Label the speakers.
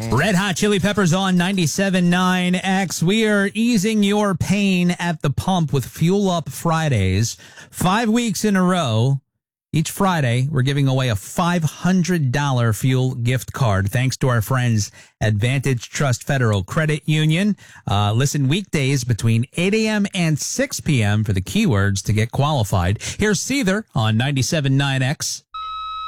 Speaker 1: Red Hot Chili Peppers on 97.9 X. We are easing your pain at the pump with Fuel Up Fridays. 5 weeks in a row. Each Friday, we're giving away a $500 fuel gift card thanks to our friends at Vantage Trust Federal Credit Union. Listen weekdays between 8 a.m. and 6 p.m. for the keywords to get qualified. Here's Seether on 97.9 X.